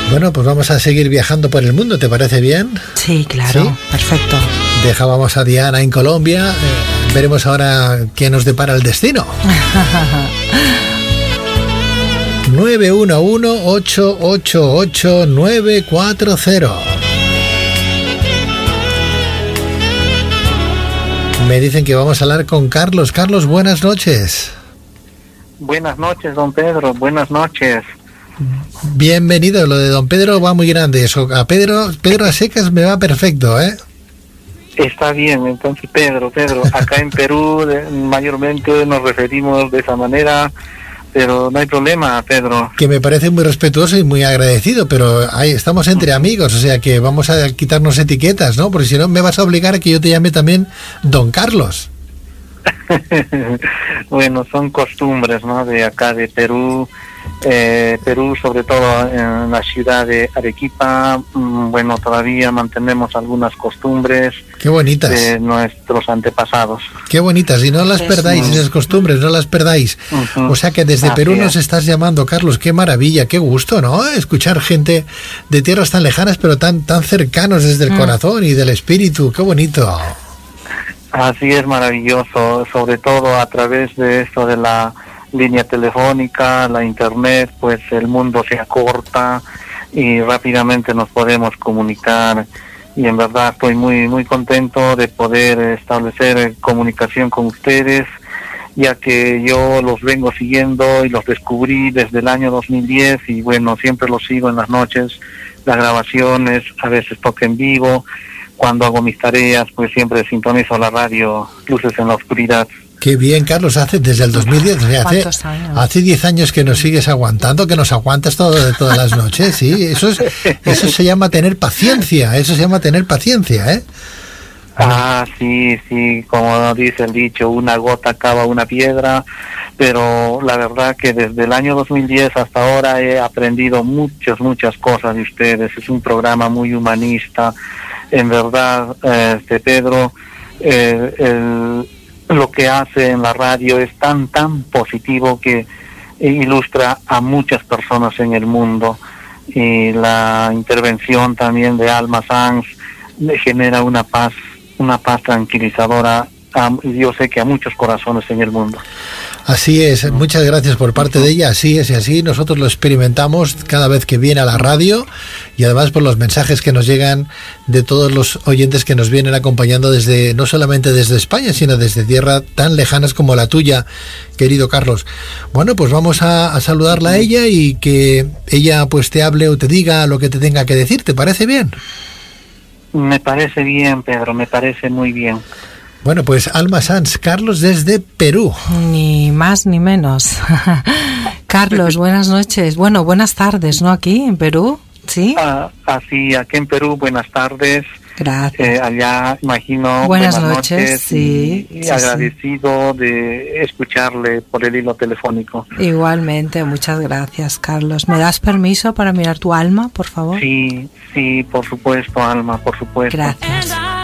Bueno, pues vamos a seguir viajando por el mundo, ¿te parece bien? Sí, claro, ¿sí? Perfecto. Dejábamos a Diana en Colombia, veremos ahora qué nos depara el destino. 911-888-940. Me dicen que vamos a hablar con Carlos. Carlos, buenas noches. Buenas noches, don Pedro, buenas noches. Bienvenido, lo de don Pedro va muy grande. Eso a Pedro a secas me va perfecto, ¿eh? Está bien, entonces Pedro, acá en Perú mayormente nos referimos de esa manera, pero no hay problema, Pedro. Que me parece muy respetuoso y muy agradecido, pero ahí estamos entre amigos, o sea que vamos a quitarnos etiquetas, ¿no? Porque si no me vas a obligar a que yo te llame también don Carlos. Bueno, son costumbres, ¿no? De acá de Perú. Perú, sobre todo en la ciudad de Arequipa, bueno, todavía mantenemos algunas costumbres. Qué bonitas. De nuestros antepasados. Qué bonitas, y no las perdáis, esas costumbres, no las perdáis. O sea que desde Perú nos estás llamando, Carlos, qué maravilla, qué gusto, ¿no? Escuchar gente de tierras tan lejanas, pero tan cercanos desde el corazón y del espíritu, qué bonito. Así es, maravilloso, sobre todo a través de esto de la línea telefónica, la internet, pues el mundo se acorta y rápidamente nos podemos comunicar, y en verdad estoy muy contento de poder establecer comunicación con ustedes, ya que yo los vengo siguiendo y los descubrí desde el año 2010 y bueno, siempre los sigo en las noches, las grabaciones, a veces toco en vivo, cuando hago mis tareas pues siempre sintonizo la radio Luces en la Oscuridad. Qué bien, Carlos, desde el 2010, hace 10 años que nos sigues aguantando, que nos aguantas todas las noches, sí, eso se llama tener paciencia, ¿eh? Sí, como dice el dicho, una gota cava una piedra, pero la verdad que desde el año 2010 hasta ahora he aprendido muchas cosas de ustedes, es un programa muy humanista, en verdad, Pedro, lo que hace en la radio es tan positivo que ilustra a muchas personas en el mundo, y la intervención también de Alma Sanz genera una paz tranquilizadora, yo sé que a muchos corazones en el mundo. Así es, muchas gracias por parte de ella, así es, y así nosotros lo experimentamos cada vez que viene a la radio, y además por los mensajes que nos llegan de todos los oyentes que nos vienen acompañando desde, no solamente desde España, sino desde tierras tan lejanas como la tuya, querido Carlos. Bueno, pues vamos a saludarla a ella y que ella pues te hable o te diga lo que te tenga que decir, ¿te parece bien? Me parece bien, Pedro, me parece muy bien. Bueno, pues Alma Sanz, Carlos desde Perú. Ni más ni menos. Carlos, buenas noches. Bueno, buenas tardes, ¿no? Aquí en Perú, ¿sí? Así, aquí en Perú, buenas tardes. Gracias. Allá, imagino, buenas noches, sí. Y agradecido de escucharle por el hilo telefónico. Igualmente, muchas gracias, Carlos. ¿Me das permiso para mirar tu alma, por favor? Sí, por supuesto, Alma, por supuesto. Gracias.